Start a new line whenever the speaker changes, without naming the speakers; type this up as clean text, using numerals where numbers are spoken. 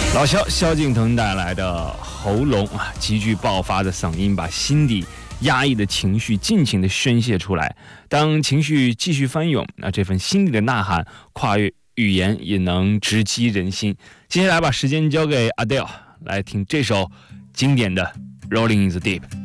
老萧敬腾带来的喉咙啊，极具爆发的嗓音，把心底压抑的情绪尽情的宣泄出来。当情绪继续翻涌，那这份心底的呐喊跨越语言，也能直击人心。接下来把时间交给 Adele， 来听这首经典的《Rolling in the Deep》。